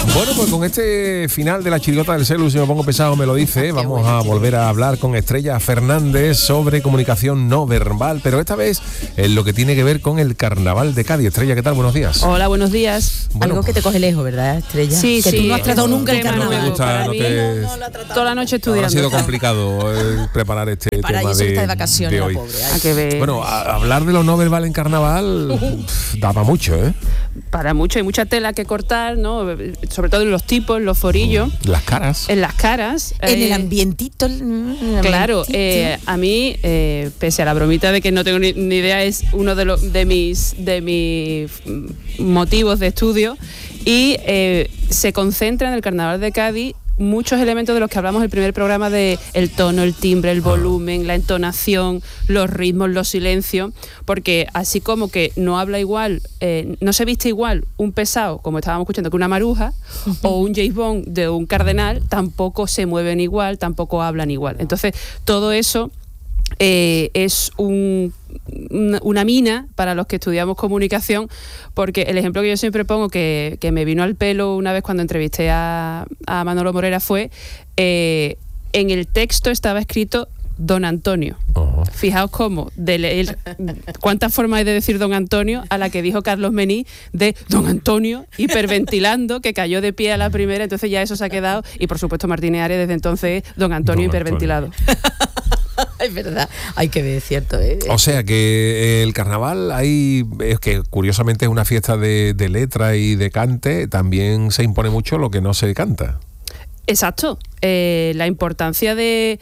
Bueno, pues con este final de la chirigota del celu, si me pongo pesado me lo dice, vamos a volver a hablar con Estrella Fernández sobre comunicación no verbal, pero esta vez en lo que tiene que ver con el Carnaval de Cádiz. Estrella, ¿qué tal? Buenos días. Hola, buenos días. Bueno, algo que te coge lejos, ¿verdad, Estrella? Sí, que sí. tú no has tratado nunca el Carnaval. No me gusta, Toda la noche estudiando. Ha sido complicado preparar este para tema eso está de vacaciones, de hoy. la pobre. A que ver. Bueno, hablar de lo no verbal en Carnaval daba mucho, ¿eh? Para mucho, hay mucha tela que cortar, ¿no? Sobre todo en los tipos, en los forillos. Las caras. En las caras. En el ambientito. Claro, a mí, pese a la bromita de que no tengo ni idea, es uno de mis motivos de estudio y se concentra en el Carnaval de Cádiz muchos elementos de los que hablamos en el primer programa, de el tono, el timbre, el volumen, la entonación, los ritmos, los silencios, porque así como que no habla igual, no se viste igual un pesado, como estábamos escuchando, que una maruja, o un James Bond de un cardenal, tampoco se mueven igual, tampoco hablan igual. Entonces, todo eso es una mina para los que estudiamos comunicación, porque el ejemplo que yo siempre pongo, que me vino al pelo una vez cuando entrevisté a Manolo Morera, fue en el texto estaba escrito Don Antonio. Uh-huh. Fijaos cómo de leer cuántas formas hay de decir Don Antonio, a la que dijo Carlos Mení de Don Antonio hiperventilando, que cayó de pie a la primera. Entonces ya eso se ha quedado, y por supuesto Martínez Ares desde entonces Don Antonio hiperventilado. Es verdad, hay que ver, es cierto. O sea que el Carnaval, es que curiosamente es una fiesta de letra y de cante, también se impone mucho lo que no se canta. Exacto. La importancia de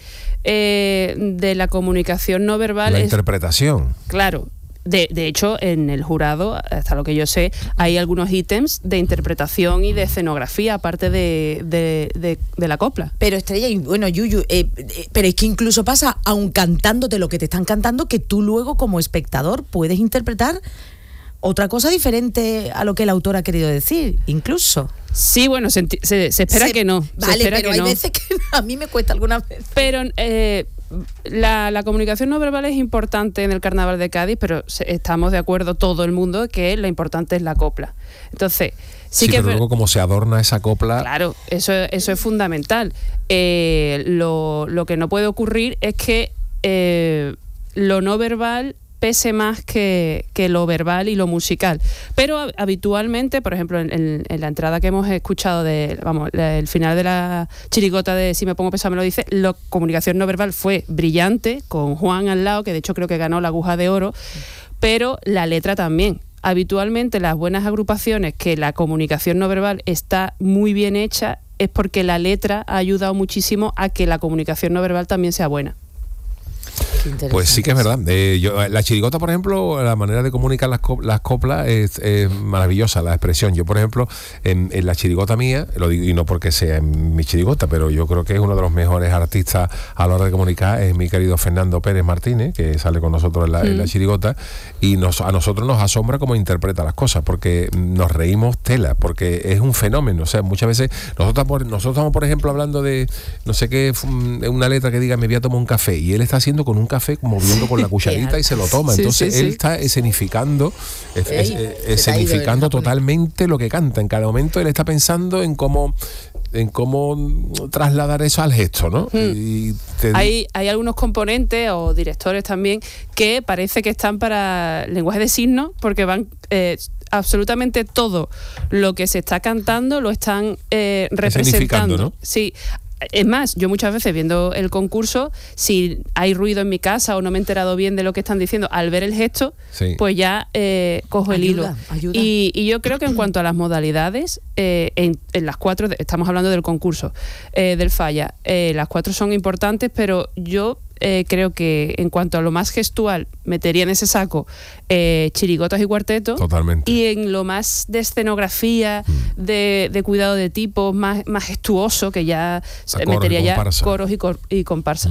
la comunicación no verbal la es... interpretación. Claro. De hecho, en el jurado, hasta lo que yo sé, hay algunos ítems de interpretación y de escenografía, aparte de la copla. Pero Estrella, y bueno, Yuyu, pero es que incluso pasa, aun cantándote lo que te están cantando, que tú luego como espectador puedes interpretar otra cosa diferente a lo que el autor ha querido decir, incluso. Sí, bueno, se espera que no. Vale, pero hay veces que a mí me cuesta algunas veces. Pero la comunicación no verbal es importante en el Carnaval de Cádiz, pero estamos de acuerdo todo el mundo que lo importante es la copla. Entonces, sí que pero luego como se adorna esa copla. Claro, eso es fundamental. Lo que no puede ocurrir es que lo no verbal pese más que lo verbal y lo musical. Pero habitualmente, por ejemplo, en la entrada que hemos escuchado el final de la chirigota de Si me pongo pesado me lo dice, la comunicación no verbal fue brillante, con Juan al lado, que de hecho creo que ganó la Aguja de Oro, pero la letra también. Habitualmente las buenas agrupaciones, que la comunicación no verbal está muy bien hecha, es porque la letra ha ayudado muchísimo a que la comunicación no verbal también sea buena. Pues sí que es verdad. La chirigota, por ejemplo, la manera de comunicar las coplas es maravillosa, la expresión. Yo, por ejemplo, en la chirigota mía, lo digo, y no porque sea en mi chirigota, pero yo creo que es uno de los mejores artistas a la hora de comunicar, es mi querido Fernando Pérez Martínez, que sale con nosotros en la chirigota, y a nosotros nos asombra cómo interpreta las cosas, porque nos reímos tela, porque es un fenómeno. O sea, muchas veces nosotros estamos, por ejemplo, hablando de no sé qué, una letra que diga me voy a tomar un café, y él está haciendo con un café moviendo con la cucharita y se lo toma. Entonces él está escenificando totalmente lo que canta. En cada momento él está pensando en cómo trasladar eso al gesto, ¿no? Hay algunos componentes o directores también que parece que están para lenguaje de signos, porque van absolutamente todo lo que se está cantando lo están representando, ¿no? Sí. Es más, yo muchas veces viendo el concurso, si hay ruido en mi casa o no me he enterado bien de lo que están diciendo, al ver el gesto, pues ya cojo el hilo. Ayuda. Y yo creo que en cuanto a las modalidades, en las 4, estamos hablando del concurso del Falla, las 4 son importantes, pero yo creo que en cuanto a lo más gestual metería en ese saco chirigotas y cuartetos. Totalmente. Y en lo más de escenografía, de cuidado de tipos, más gestuoso, que ya metería ya coros y comparsa.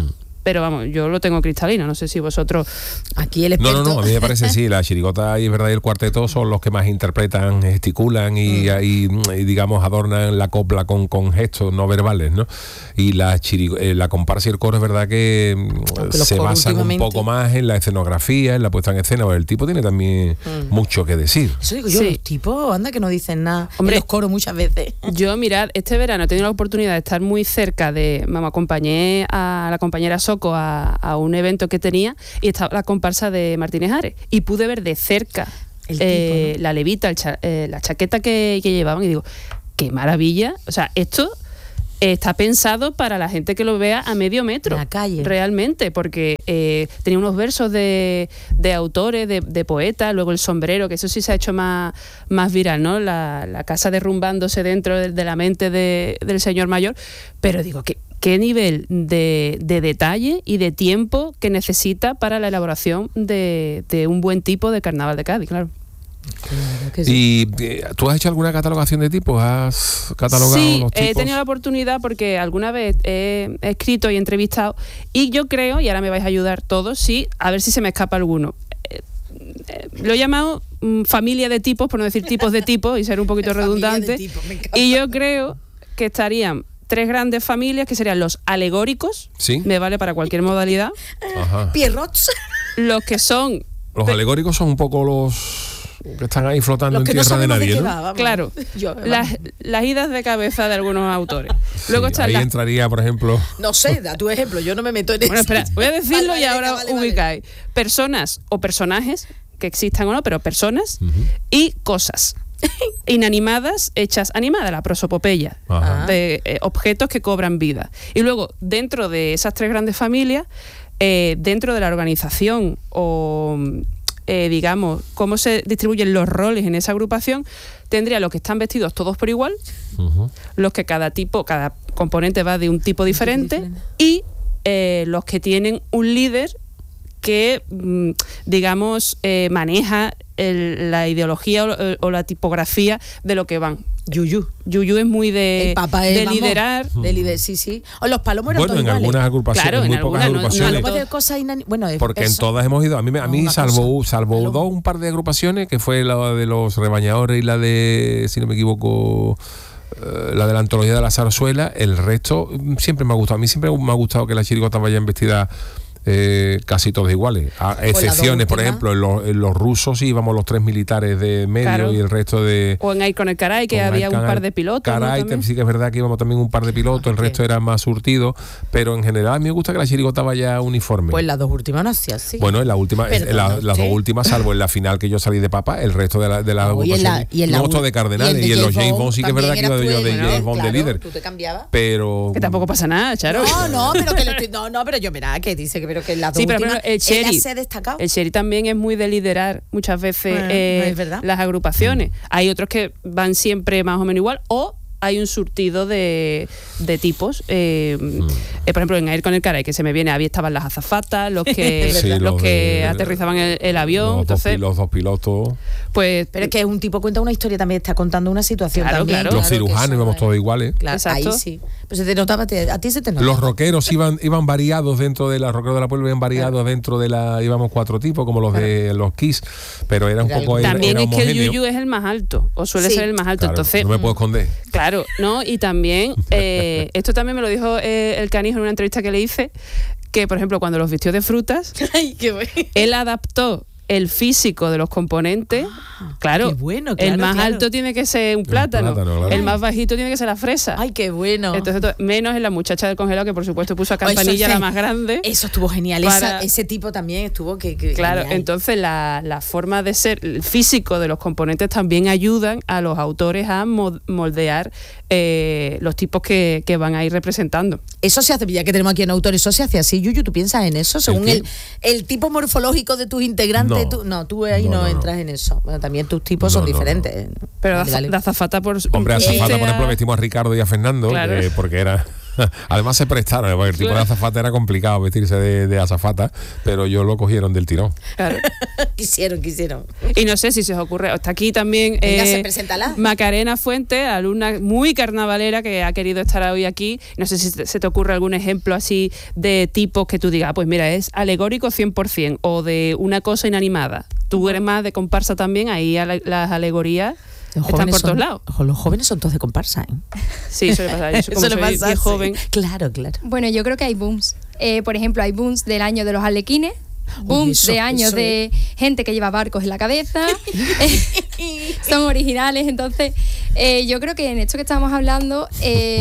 pero vamos, yo lo tengo cristalino, no sé si vosotros... Aquí el experto... No, a mí me parece sí, la chirigota y es verdad y el cuarteto son los que más interpretan, gesticulan y digamos adornan la copla con gestos no verbales, ¿no? Y la comparsa y el coro es verdad que se basan un poco más en la escenografía, en la puesta en escena, pero el tipo tiene también mucho que decir. Eso digo yo, los tipos, anda que no dicen nada. Hombre, en los coros muchas veces. Yo, mirad, este verano he tenido la oportunidad de estar muy cerca me acompañé a la compañera Soco a un evento que tenía y estaba la comparsa de Martínez Ares y pude ver de cerca el tipo, ¿no? La levita, la chaqueta que llevaban y digo, qué maravilla, o sea, esto está pensado para la gente que lo vea a medio metro, en la calle, realmente, porque tenía unos versos de autores, de poetas, luego el sombrero, que eso sí se ha hecho más viral, ¿no? La casa derrumbándose dentro de la mente del señor mayor, pero digo, ¿qué nivel de detalle y de tiempo que necesita para la elaboración de un buen tipo de carnaval de Cádiz, claro? Claro que sí. ¿Y tú has hecho alguna catalogación de tipos? ¿Has catalogado los tipos? Sí, he tenido la oportunidad porque alguna vez he escrito y entrevistado y yo creo, y ahora me vais a ayudar todos, sí, a ver si se me escapa alguno. Lo he llamado familia de tipos, por no decir tipos de tipos y ser un poquito redundante. Y yo creo que estarían 3 grandes familias que serían los alegóricos, ¿sí? Me vale para cualquier modalidad. Ajá. Pierrots. Los que son... Los alegóricos son un poco los que están ahí flotando en tierra de nadie, ¿no? Claro, las idas de cabeza de algunos autores. Sí, luego están ahí entraría, por ejemplo... No sé, da tu ejemplo, yo no me meto en eso. Bueno, espera, voy a decirlo vale, y ahora vale. ubicáis. Personas o personajes, que existan o no, pero personas, y cosas inanimadas hechas animadas, la prosopopeya, de objetos que cobran vida. Y luego, dentro de esas 3 grandes familias, dentro de la organización o... digamos, cómo se distribuyen los roles en esa agrupación, tendría los que están vestidos todos por igual, los que cada componente va de un tipo diferente, y los que tienen un líder que, digamos, maneja la ideología o la tipografía de lo que van. Yuyu es muy de liderar. Sí. O los palomos eran bueno, todos en iguales. algunas agrupaciones, claro, muy pocas agrupaciones. Porque en todas hemos ido. A mí salvo un par de agrupaciones, que fue la de los rebañadores y la de, si no me equivoco, la de la antología de la zarzuela, el resto siempre me ha gustado. A mí siempre me ha gustado que las chirigotas vayan vestidas casi todos iguales, a excepciones, por ejemplo, en los rusos íbamos los 3 militares de medio, claro, y el resto de... O en Air con el Caray, que había un par de pilotos. Caray, ¿no? Sí que es verdad que íbamos también un par de pilotos, el resto era más surtido, pero en general a mí me gusta que la chirigota vaya uniforme. Pues las 2 últimas no hacía así. Bueno, en la última, las 2 últimas, salvo en la final que yo salí de papa, el resto de la agrupación, no de cardenales, y en los James Bond sí que es verdad que iba yo de James Bond de líder. Tú te cambiabas. Pero... Que tampoco pasa nada, Charo. Pero yo verá que dice que en las 2 sí, últimas el Sherry también es muy de liderar muchas veces las agrupaciones. Hay otros que van siempre más o menos igual, o hay un surtido de tipos. Por ejemplo, en Air con el Caray, que se me viene, había estaban las azafatas, los que aterrizaban el avión. Los dos pilotos. Pues, pero es que un tipo cuenta una historia, también está contando una situación también. Claro, los cirujanos íbamos todos iguales. Claro, ahí sí. Pues se te notaba, a ti se te notaba. Los rockeros iban variados dentro de la rockeros de la Puebla, iban variados dentro de la, íbamos 4 tipos, como los de los Kiss, pero era un poco también era es que el Yuyu es el más alto, o suele ser el más alto, claro, entonces no me puedo esconder. Claro, ¿no? Y también, esto también me lo dijo el Canijo en una entrevista que le hice, que por ejemplo cuando los vistió de frutas, él adaptó el físico de los componentes. Claro, el más alto tiene que ser un plátano, claro. El más bajito tiene que ser la fresa. Ay, qué bueno. Entonces, menos en la muchacha del congelado, que por supuesto puso a Campanilla la más grande. Eso estuvo genial. Ese tipo también estuvo claro, genial. Entonces la forma de ser, el físico de los componentes también ayudan a los autores a moldear los tipos que van a ir representando. Eso se hace, ya que tenemos aquí un autor, eso se hace así. Yuyu, ¿tú piensas en eso? Según el tipo morfológico de tus integrantes. Tú ahí no entras en eso. Bueno, también tus tipos son diferentes. Pero de azafata por... Hombre, azafata, por ejemplo, vestimos a Ricardo y a Fernando, claro. Porque era... Además se prestaron, porque el tipo de azafata era complicado vestirse de azafata, pero ellos lo cogieron del tirón. Claro. Quisieron. Y no sé si se os ocurre, está aquí también Macarena Fuentes, alumna muy carnavalera que ha querido estar hoy aquí. No sé si se te ocurre algún ejemplo así de tipos que tú digas, pues mira, es alegórico 100% o de una cosa inanimada. Tú eres más de comparsa también, ahí las alegorías están por todos lados. Los jóvenes son todos de comparsa, ¿eh? Sí, eso le pasa. Yo como soy bien joven. Claro. Bueno, yo creo que hay booms. Por ejemplo, hay booms del año de los arlequines, booms de años de gente que lleva barcos en la cabeza. Son originales. Entonces, yo creo que en esto que estamos hablando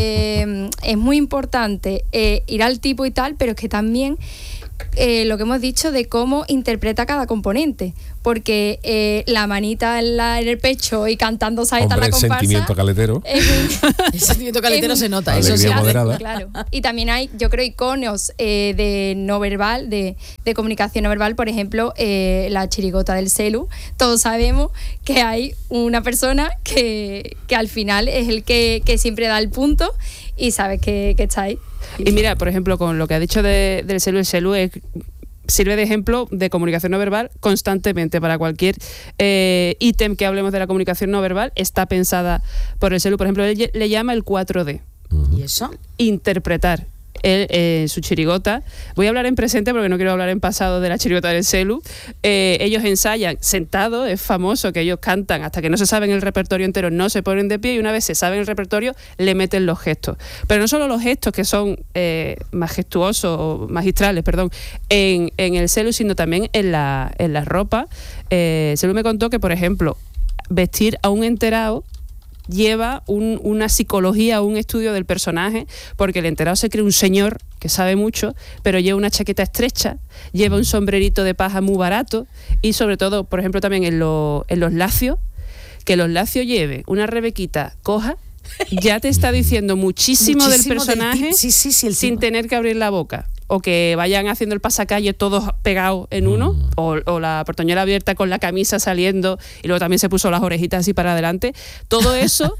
es muy importante ir al tipo y tal, pero es que también lo que hemos dicho de cómo interpreta cada componente, porque la manita en el pecho y cantando saeta en la comparsa, el sentimiento caletero el sentimiento caletero se nota, eso sí, claro. Y también hay, yo creo, iconos de no verbal, de comunicación no verbal. Por ejemplo, la chirigota del celu. Todos sabemos que hay una persona que al final es el que siempre da el punto y sabes que está ahí. Y mira, por ejemplo, con lo que ha dicho del celu, el celu sirve de ejemplo de comunicación no verbal constantemente. Para cualquier ítem que hablemos de la comunicación no verbal está pensada por el celu. Por ejemplo, él le llama el 4D. ¿Y eso? Interpretar. Él, su chirigota, voy a hablar en presente porque no quiero hablar en pasado de la chirigota del celu. Ellos ensayan sentados, es famoso que ellos cantan hasta que no se saben el repertorio entero, no se ponen de pie, y una vez se saben el repertorio le meten los gestos. Pero no solo los gestos, que son majestuosos, magistrales, perdón, en el celu, sino también en la ropa. Celu me contó que, por ejemplo, vestir a un enterado lleva una psicología, un estudio del personaje, porque el enterado se cree un señor que sabe mucho, pero lleva una chaqueta estrecha, lleva un sombrerito de paja muy barato, y sobre todo, por ejemplo, también en los lacios, que los lacios lleve una rebequita coja, ya te está diciendo muchísimo del personaje sin tener que abrir la boca. O que vayan haciendo el pasacalle todos pegados en uno, o la portoñera abierta con la camisa saliendo y luego también se puso las orejitas así para adelante. Todo eso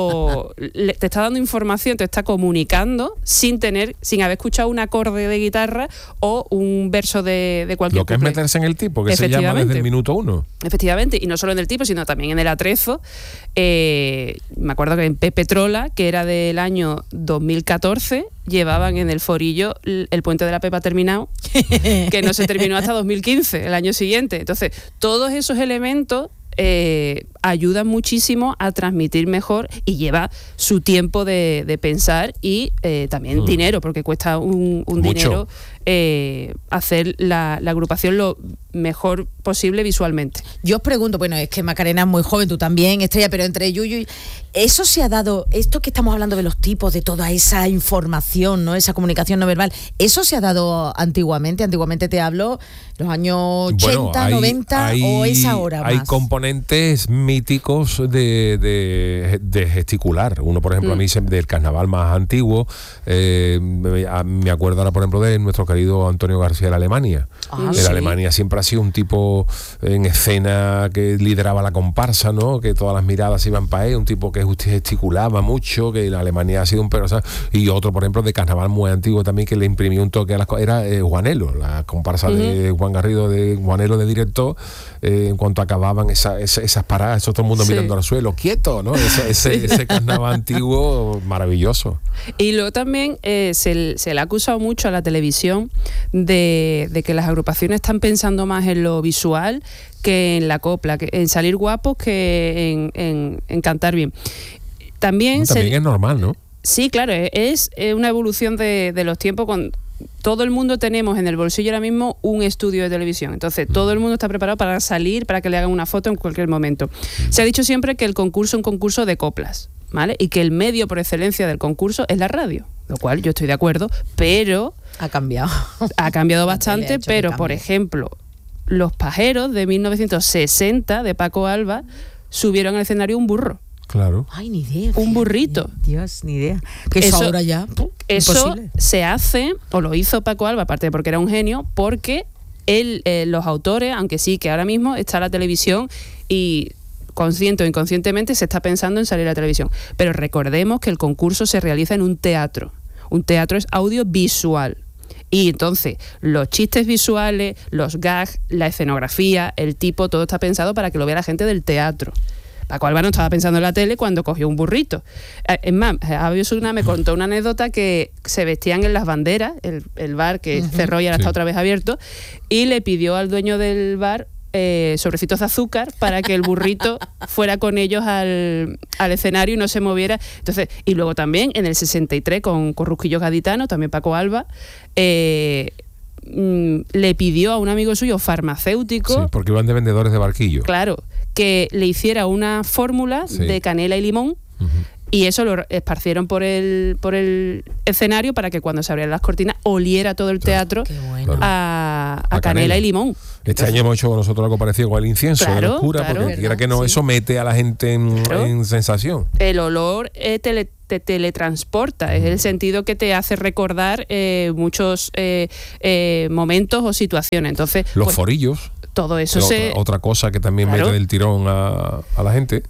te está dando información, te está comunicando sin haber escuchado un acorde de guitarra o un verso de cualquier Lo que couple. es meterse en el tipo, que se llama desde el minuto 1. Efectivamente, y no solo en el tipo, sino también en el atrezo. Me acuerdo que en Pepe Trola, que era del año 2014, llevaban en el forillo el puente de la Pepa terminado, que no se terminó hasta 2015, el año siguiente. Entonces, todos esos elementos ayudan muchísimo a transmitir mejor, y lleva su tiempo de pensar y también dinero, porque cuesta un dinero hacer la agrupación lo mejor posible visualmente. Yo os pregunto, bueno, es que Macarena es muy joven, tú también, Estrella, pero entre Yuyu, ¿eso se ha dado, esto que estamos hablando de los tipos, de toda esa información, ¿no?, esa comunicación no verbal, ¿eso se ha dado antiguamente? Antiguamente te hablo, los años 80, 90, ¿o es ahora más? Hay componentes míticos de gesticular. Uno, por ejemplo, a mí del carnaval más antiguo, me acuerdo ahora, por ejemplo, de nuestro querido Antonio García de la Alemania. De la Alemania siempre ha sido un tipo en escena que lideraba la comparsa, ¿no?, que todas las miradas iban para él, un tipo que gesticulaba mucho, que la Alemania ha sido un perro, y otro, por ejemplo, de carnaval muy antiguo también, que le imprimió un toque a las cosas, era Juanelo, la comparsa de Juan Garrido, de Juanelo de director, en cuanto acababan esas paradas, eso todo el mundo mirando al suelo, quieto, ¿no? Ese carnaval antiguo maravilloso. Y luego también se le ha acusado mucho a la televisión de que las agrupaciones están pensando más en lo visual que en la copla, que en salir guapos que en cantar bien. También es normal, ¿no? Sí, claro, es una evolución de los tiempos. Todo el mundo tenemos en el bolsillo ahora mismo un estudio de televisión, entonces todo el mundo está preparado para salir, para que le hagan una foto en cualquier momento. Se ha dicho siempre que el concurso es un concurso de coplas, ¿vale? Y que el medio por excelencia del concurso es la radio, lo cual yo estoy de acuerdo, pero ha cambiado. Ha cambiado bastante, pero por ejemplo, Los Pajeros de 1960 de Paco Alba subieron al escenario un burro. Claro. Ay, ni idea. Un burrito. Dios, ni idea. Que eso ahora ya. Eso imposible. Se hace, o lo hizo Paco Alba, aparte de porque era un genio, porque él, los autores, aunque sí que ahora mismo está la televisión y consciente o inconscientemente se está pensando en salir a la televisión. Pero recordemos que el concurso se realiza en un teatro. Un teatro es audiovisual. Y entonces, los chistes visuales, los gags, la escenografía, el tipo, todo está pensado para que lo vea la gente del teatro. Paco Alba no estaba pensando en la tele cuando cogió un burrito. Es más, Javi Osuna me contó una anécdota que se vestían en las banderas, el bar que cerró y ahora está otra vez abierto, y le pidió al dueño del bar sobrecitos de azúcar para que el burrito fuera con ellos al escenario y no se moviera. Entonces, y luego también en el 63 con Rusquillos Gaditanos, también Paco Alba, le pidió a un amigo suyo farmacéutico, sí, porque iban de vendedores de barquillo, claro, que le hiciera una fórmula de canela y limón. Y eso lo esparcieron por el escenario para que cuando se abrieran las cortinas oliera todo el teatro a canela y limón. Este año hemos hecho nosotros algo parecido con el incienso de los curas, porque quiera que no, eso mete a la gente en sensación. El olor te teletransporta, es el sentido que te hace recordar muchos momentos o situaciones. Entonces, los forillos. Todo eso otra cosa que también mete del tirón a la gente.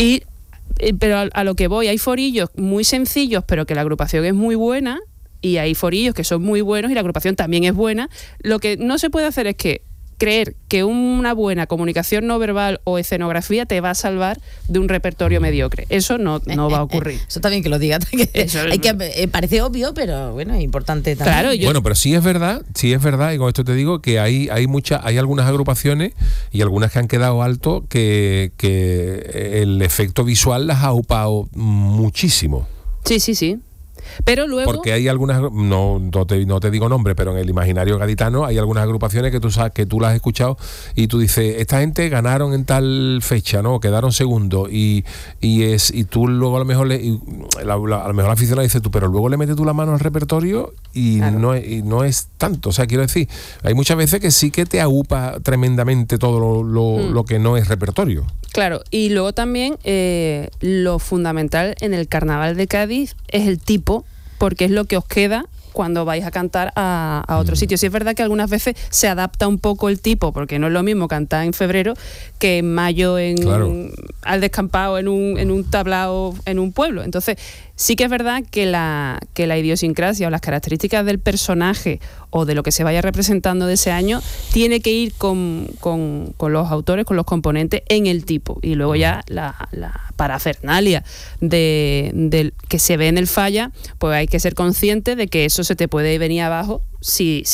Pero a lo que voy, hay forillos muy sencillos, pero que la agrupación es muy buena, y hay forillos que son muy buenos y la agrupación también es buena. Lo que no se puede hacer es creer que una buena comunicación no verbal o escenografía te va a salvar de un repertorio mediocre. Eso no va a ocurrir. Eso también que lo diga. Parece obvio, pero bueno, es importante también. Claro, bueno, pero sí es verdad, y con esto te digo que hay algunas agrupaciones y algunas que han quedado alto que el efecto visual las ha upado muchísimo. Sí. Pero luego, porque hay algunas, no te digo nombre, pero en el imaginario gaditano hay algunas agrupaciones que tú sabes, que tú las has escuchado y tú dices, esta gente ganaron en tal fecha, ¿no? Quedaron segundos y tú luego a lo mejor a lo mejor la aficionada dice tú, pero luego le metes tú la mano al repertorio y, claro, no es tanto. O sea, quiero decir, hay muchas veces que sí que te agupa tremendamente todo lo que no es repertorio. Claro, y luego también lo fundamental en el Carnaval de Cádiz es el tipo, porque es lo que os queda cuando vais a cantar a otro sitio. Sí es verdad que algunas veces se adapta un poco el tipo, porque no es lo mismo cantar en febrero que en mayo al descampado en un tablao en un pueblo. Entonces sí que es verdad que la idiosincrasia o las características del personaje o de lo que se vaya representando de ese año tiene que ir con los autores, con los componentes en el tipo, y luego ya la parafernalia de que se ve en el falla, pues hay que ser consciente de que eso se te puede venir abajo si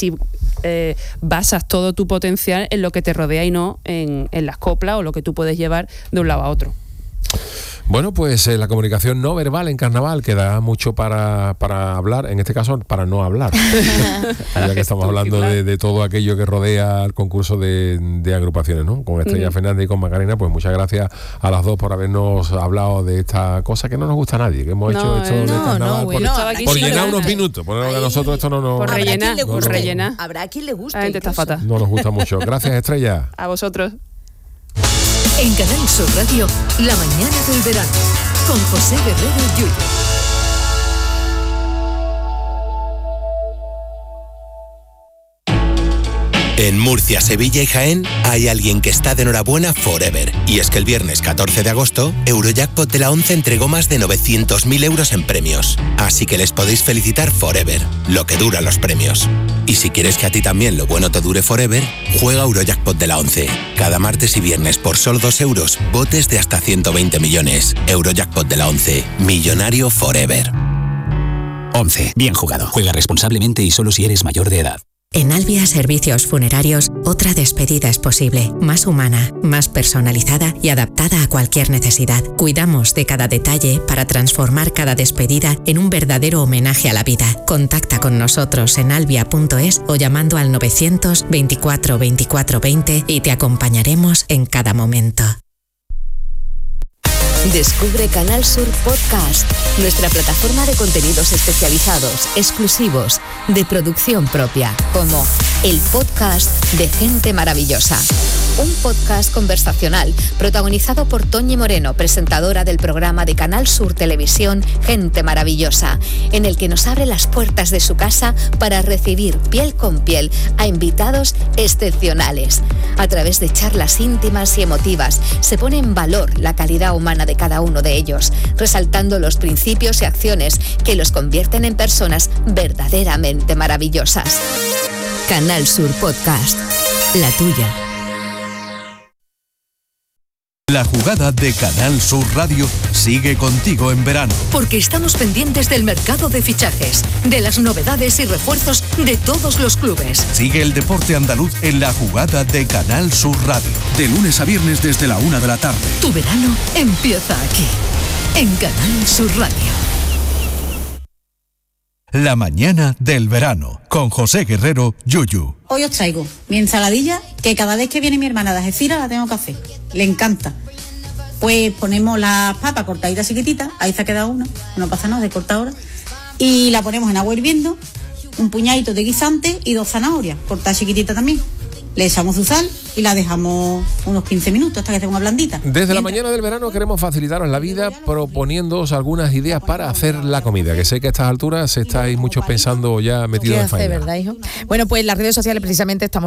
basas todo tu potencial en lo que te rodea y no en las coplas o lo que tú puedes llevar de un lado a otro. Bueno, pues la comunicación no verbal en carnaval queda mucho para hablar, en este caso para no hablar, ya que estamos hablando de todo aquello que rodea al concurso de agrupaciones, ¿no? Con Estrella Fernández y con Macarena, pues muchas gracias a las dos por habernos hablado de esta cosa que no nos gusta a nadie, que hemos hecho esto de carnaval por llenar unos minutos, porque a nosotros esto no nos... Por rellenar. Habrá quien le guste. La gente está fatal. No nos gusta mucho. Gracias, Estrella. A vosotros. En Canal Sur Radio, La Mañana del Verano, con José Guerrero Yuyu. En Murcia, Sevilla y Jaén hay alguien que está de enhorabuena forever. Y es que el viernes 14 de agosto, Eurojackpot de la 11 entregó más de 900.000 euros en premios. Así que les podéis felicitar forever, lo que duran los premios. Y si quieres que a ti también lo bueno te dure forever, juega Eurojackpot de la 11. Cada martes y viernes por solo 2 euros, botes de hasta 120 millones. Eurojackpot de la 11, millonario forever. 11. Bien jugado. Juega responsablemente y solo si eres mayor de edad. En Albia Servicios Funerarios, otra despedida es posible, más humana, más personalizada y adaptada a cualquier necesidad. Cuidamos de cada detalle para transformar cada despedida en un verdadero homenaje a la vida. Contacta con nosotros en albia.es o llamando al 900 24 24 20 y te acompañaremos en cada momento. Descubre Canal Sur Podcast, nuestra plataforma de contenidos especializados, exclusivos, de producción propia, como el podcast de Gente Maravillosa, un podcast conversacional protagonizado por Toñi Moreno, presentadora del programa de Canal Sur Televisión Gente Maravillosa, en el que nos abre las puertas de su casa para recibir piel con piel a invitados excepcionales. A través de charlas íntimas y emotivas se pone en valor la calidad humana de cada uno de ellos, resaltando los principios y acciones que los convierten en personas verdaderamente maravillosas. Canal Sur Podcast, la tuya. La jugada de Canal Sur Radio sigue contigo en verano. Porque estamos pendientes del mercado de fichajes, de las novedades y refuerzos de todos los clubes. Sigue el deporte andaluz en la jugada de Canal Sur Radio. De lunes a viernes desde la 1 de la tarde. Tu verano empieza aquí, en Canal Sur Radio. La mañana del verano, con José Guerrero, Yuyu. Hoy os traigo mi ensaladilla, que cada vez que viene mi hermana de Algeciras la tengo que hacer. Le encanta. Pues ponemos las papas cortaditas chiquititas, ahí se ha quedado una, no pasa nada, de corta ahora. Y la ponemos en agua hirviendo, un puñadito de guisante y 2 zanahorias, cortadas chiquititas también. Le echamos su sal y la dejamos unos 15 minutos hasta que se ponga blandita. Desde la mañana del verano queremos facilitaros la vida proponiéndoos algunas ideas para hacer la comida, que sé que a estas alturas estáis muchos pensando ya metidos en faena. ¿Verdad, hijo? Bueno, pues en las redes sociales precisamente estamos